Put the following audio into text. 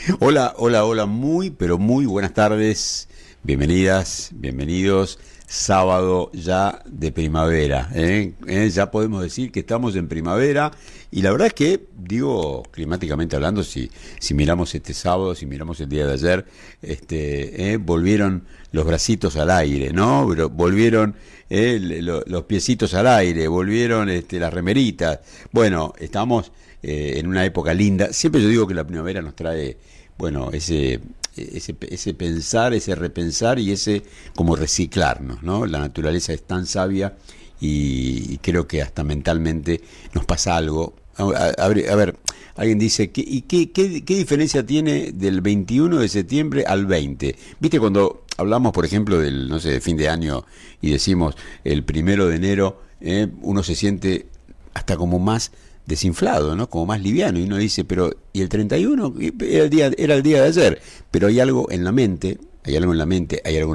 Hola, hola, hola, muy, pero muy buenas tardes. Bienvenidas, bienvenidos. Sábado ya de primavera, ¿eh? Ya podemos decir que estamos en primavera y la verdad es que, digo, climáticamente hablando, si miramos este sábado, si miramos el día de ayer, volvieron los bracitos al aire, ¿no? Pero volvieron los piecitos al aire, volvieron las remeritas. Bueno, estamos en una época linda. Siempre yo digo que la primavera nos trae, bueno, ese pensar, ese repensar y ese como reciclarnos, ¿no? La naturaleza es tan sabia y creo que hasta mentalmente nos pasa algo. A ver, alguien dice, ¿qué diferencia tiene del 21 de septiembre al 20? ¿Viste cuando hablamos, por ejemplo, del, no sé, de fin de año y decimos el 1 de enero, uno se siente hasta como más desinflado, ¿no? Como más liviano, y uno dice, pero ¿y el 31? Era el día de ayer, pero hay algo en la mente, hay algo en la mente, hay algo